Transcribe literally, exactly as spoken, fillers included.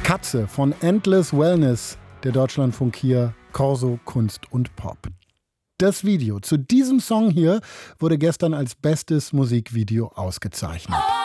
Katze von Endless Wellness, der Deutschlandfunk hier, Corso Kunst und Pop. Das Video zu diesem Song hier wurde gestern als bestes Musikvideo ausgezeichnet.